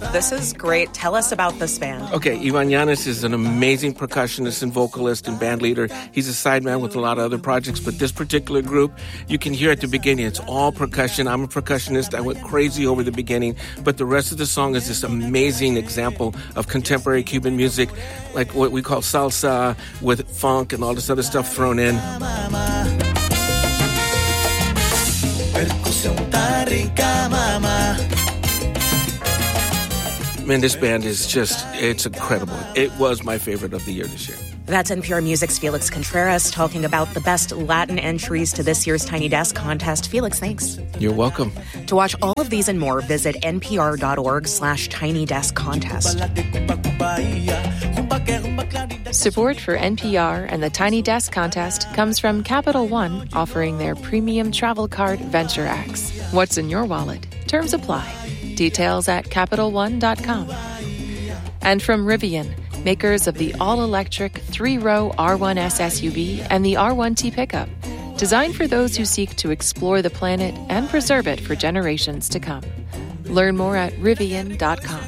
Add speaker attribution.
Speaker 1: This is great. Tell us about this band.
Speaker 2: Okay, Ivan Llanes is an amazing percussionist and vocalist and band leader. He's a sideman with a lot of other projects, but this particular group, you can hear at the beginning, it's all percussion. I'm a percussionist. I went crazy over the beginning, but the rest of the song is this amazing example of contemporary Cuban music, like what we call salsa with funk and all this other stuff thrown in. Man, this band is just, it's incredible. It was my favorite of the year this year.
Speaker 1: That's NPR Music's Felix Contreras talking about the best Latin entries to this year's Tiny Desk contest. Felix, thanks.
Speaker 2: You're welcome.
Speaker 1: To watch all of these and more, visit npr.org/tinydeskcontest.
Speaker 3: Support for NPR and the Tiny Desk contest comes from Capital One, offering their premium travel card Venture X. What's in your wallet? Terms apply. Details at CapitalOne.com. And from Rivian, makers of the all-electric 3-row R1S SUV and the R1T pickup, designed for those who seek to explore the planet and preserve it for generations to come. Learn more at Rivian.com.